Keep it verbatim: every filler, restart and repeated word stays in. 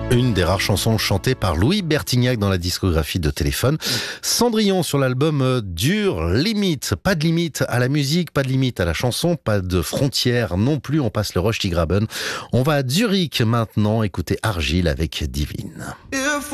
Une des rares chansons chantées par Louis Bertignac dans la discographie de Téléphone. Cendrillon sur l'album Dur Limite. Pas de limite à la musique, pas de limite à la chanson, pas de frontières non plus. On passe le Röstigraben. On va à Zurich maintenant écouter Argile avec Divine.